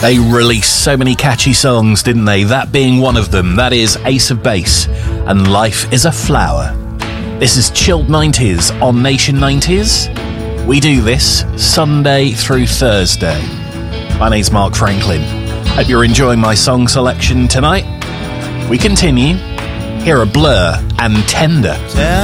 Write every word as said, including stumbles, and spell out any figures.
They released so many catchy songs, didn't they? That being one of them. That is Ace of Base and Life is a Flower. This is Chilled nineties on Nation nineties. We do this Sunday through Thursday. My name's Mark Franklin. Hope you're enjoying my song selection tonight. We continue. Here are Blur and Tender.